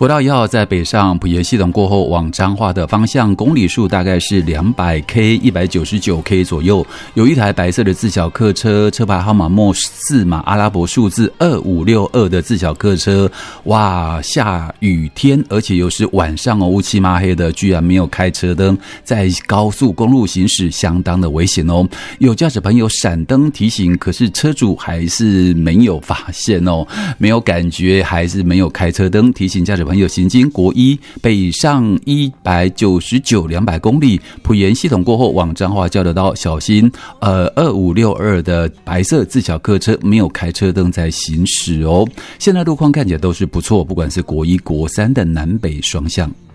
国道1号在北上埔盐系统过后往彰化的方向，公里数大概是200K、199K 左右。有一台白色的自小客车，车牌号码末4码阿拉伯数字2562的自小客车。哇，下雨天，而且又是晚上哦，乌漆嘛黑的，居然没有开车灯，在高速公路行驶相当的危险哦。有驾驶朋友闪灯提醒，可是车主还是没有发现哦，没有感觉，还是没有开车灯，提醒驾驶朋友行经国一北上199-200公里，埔盐系统过后往彰化交流道小心2562的白色自小客车没有开车灯在行驶哦。现在路况看起来都是不错，不管是国一国三的南北双向。